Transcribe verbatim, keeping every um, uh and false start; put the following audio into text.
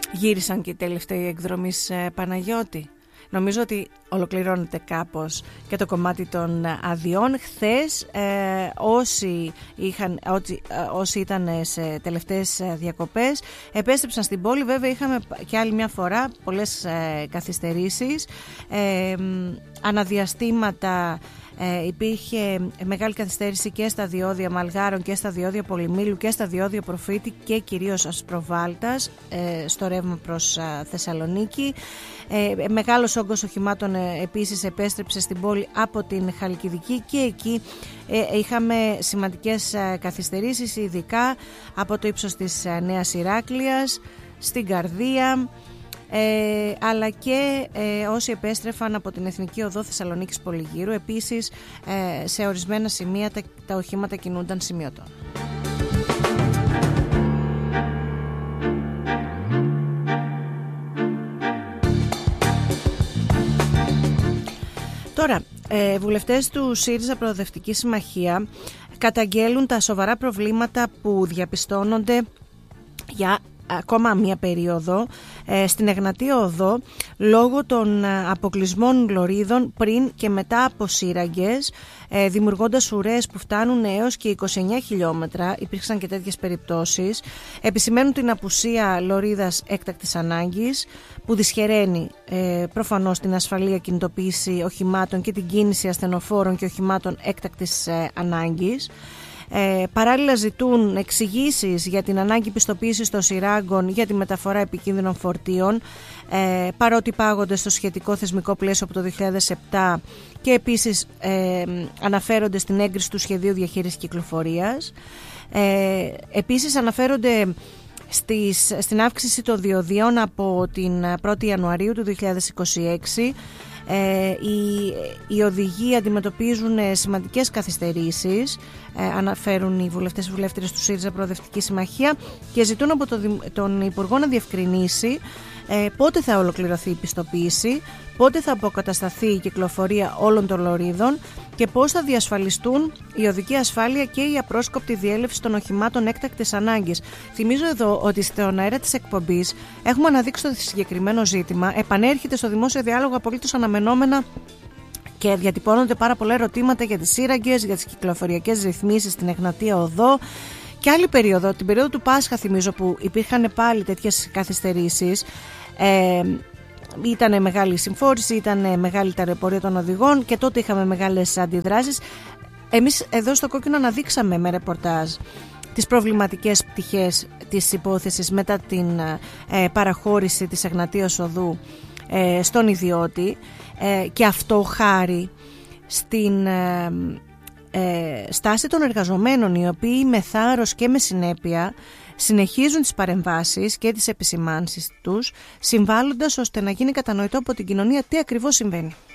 Γύρισαν και οι τελευταίοι εκδρομείς Παναγιώτη. Νομίζω ότι ολοκληρώνεται κάπως και το κομμάτι των αδειών. Χθες ε, όσοι, είχαν, όσοι, όσοι ήταν σε τελευταίες διακοπές επέστρεψαν στην πόλη. Βέβαια είχαμε και άλλη μια φορά πολλές ε, καθυστερήσεις, ε, αναδιαστήματα. Ε, υπήρχε μεγάλη καθυστέρηση και στα διόδια Μαλγάρων και στα διόδια Πολυμήλου και στα διόδια Προφήτη και κυρίως Ασπροβάλτας ε, στο ρεύμα προς α, Θεσσαλονίκη. Ε, μεγάλος όγκος οχημάτων ε, επίσης επέστρεψε στην πόλη από την Χαλκιδική και εκεί ε, είχαμε σημαντικές ε, καθυστερήσεις, ειδικά από το ύψος της ε, Νέας Ηράκλειας, στην Καρδία, Ε, αλλά και ε, όσοι επέστρεφαν από την Εθνική Οδό Θεσσαλονίκης Πολυγύρου. Επίσης ε, σε ορισμένα σημεία τα, τα οχήματα κινούνταν σημειωτών. Τώρα, ε, βουλευτές του ΣΥΡΙΖΑ Προοδευτική Συμμαχία καταγγέλουν τα σοβαρά προβλήματα που διαπιστώνονται για ακόμα μία περίοδο ε, στην Εγνατία Οδό λόγω των αποκλεισμών λωρίδων πριν και μετά από σύραγγες, ε, δημιουργώντας ουρές που φτάνουν έως και είκοσι εννέα χιλιόμετρα. Υπήρξαν και τέτοιες περιπτώσεις. Επισημαίνουν την απουσία λωρίδας έκτακτης ανάγκης που δυσχεραίνει ε, προφανώς την ασφαλή κινητοποίηση οχημάτων και την κίνηση ασθενοφόρων και οχημάτων έκτακτης ε, ανάγκης. Ε, παράλληλα ζητούν εξηγήσεις για την ανάγκη πιστοποίησης των σειράγκων για τη μεταφορά επικίνδυνων φορτίων, ε, παρότι πάγονται στο σχετικό θεσμικό πλαίσιο από το δύο χιλιάδες επτά και επίσης ε, αναφέρονται στην έγκριση του σχεδίου διαχείρισης κυκλοφορίας. Ε, επίσης αναφέρονται στις, στην αύξηση των διοδίων από την πρώτη Ιανουαρίου του δύο χιλιάδες είκοσι έξι. Ε, οι, οι οδηγοί αντιμετωπίζουν σημαντικές καθυστερήσεις, ε, αναφέρουν οι βουλευτές και βουλεύτριες του ΣΥΡΙΖΑ Προοδευτική Συμμαχία, και ζητούν από το, τον Υπουργό να διευκρινίσει ε, πότε θα ολοκληρωθεί η πιστοποίηση, πότε θα αποκατασταθεί η κυκλοφορία όλων των λωρίδων και πώς θα διασφαλιστούν η οδική ασφάλεια και η απρόσκοπτη διέλευση των οχημάτων έκτακτης ανάγκης. Θυμίζω εδώ ότι στον αέρα της εκπομπής έχουμε αναδείξει το συγκεκριμένο ζήτημα. Επανέρχεται στο δημόσιο διάλογο απολύτως αναμενόμενα και διατυπώνονται πάρα πολλά ερωτήματα για τις σύραγγες, για τις κυκλοφοριακές ρυθμίσεις στην Εγνατία Οδό. Και άλλη περίοδο, την περίοδο του Πάσχα, θυμίζω, που υπήρχαν πάλι τέτοιες καθυστερήσεις. Ε, Ήταν μεγάλη συμφόρηση, ήταν μεγάλη ταλαιπωρία των οδηγών και τότε είχαμε μεγάλες αντιδράσεις. Εμείς εδώ στο Κόκκινο αναδείξαμε με ρεπορτάζ τις προβληματικές πτυχές της υπόθεσης μετά την ε, παραχώρηση της Εγνατίας Οδού ε, στον ιδιώτη, ε, και αυτό χάρη στην ε, ε, στάση των εργαζομένων, οι οποίοι με θάρρος και με συνέπεια συνεχίζουν τις παρεμβάσεις και τις επισημάνσεις τους, συμβάλλοντας ώστε να γίνει κατανοητό από την κοινωνία τι ακριβώς συμβαίνει.